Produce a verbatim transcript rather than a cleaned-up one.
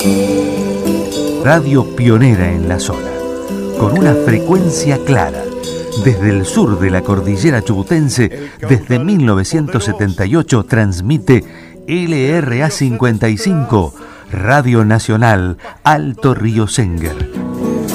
Radio pionera en la zona, con una frecuencia clara, desde el sur de la cordillera chubutense, desde mil novecientos setenta y ocho transmite L R A cincuenta y cinco, Radio Nacional Alto Río Senguer.